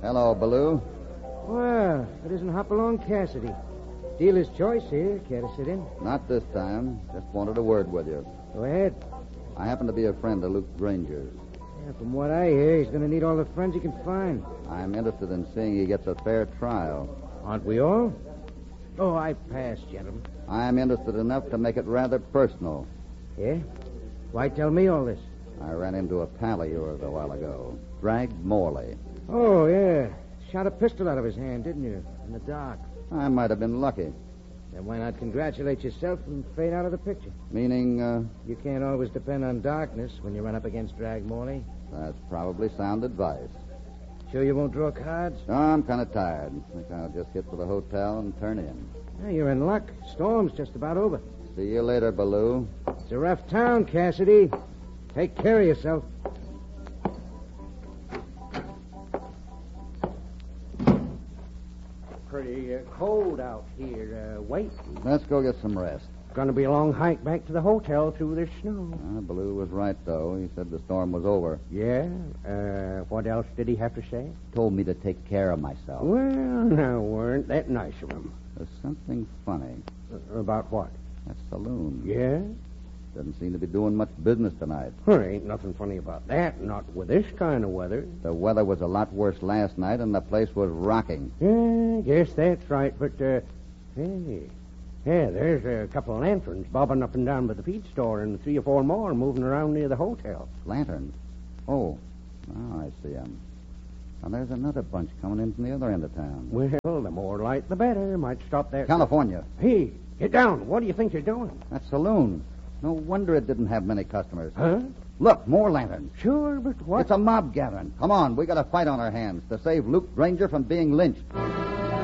Hello, Baloo. Well, it isn't Hopalong Cassidy. Dealer's choice here. Care to sit in? Not this time. Just wanted a word with you. Go ahead. I happen to be a friend of Luke Granger's. Yeah, from what I hear, he's going to need all the friends he can find. I'm interested in seeing he gets a fair trial. Aren't we all? Oh, I pass, gentlemen. I'm interested enough to make it rather personal. Yeah? Why tell me all this? I ran into a pal of yours a while ago, Drag Morley. Oh, yeah. Shot a pistol out of his hand, didn't you? In the dark. I might have been lucky. Then why not congratulate yourself and fade out of the picture? Meaning, You can't always depend on darkness when you run up against Drag Morley. that's probably sound advice. Sure you won't draw cards? No, I'm kind of tired. I think I'll just hit for the hotel and turn in. Yeah, you're in luck. Storm's just about over. See you later, Baloo. It's a rough town, Cassidy. Take care of yourself. Pretty cold out here. Wait. Let's go get some rest. Going to be a long hike back to the hotel through this snow. Baloo was right, though. He said the storm was over. Yeah? What else did he have to say? Told me to take care of myself. Well, now, weren't that nice of him? There's something funny. About what? That saloon. Yeah? Doesn't seem to be doing much business tonight. There ain't nothing funny about that, not with this kind of weather. The weather was a lot worse last night, and the place was rocking. Yeah, guess that's right, but, hey... Yeah, there's a couple of lanterns bobbing up and down by the feed store and 3 or 4 more moving around near the hotel. Lanterns? Oh, now I see them. Now, there's another bunch coming in from the other end of town. Well, the more light, the better. Might stop there. California. Hey, get down. What do you think you're doing? That saloon. No wonder it didn't have many customers. Huh? Look, more lanterns. Sure, but what? It's a mob gathering. Come on, we got a fight on our hands to save Luke Granger from being lynched.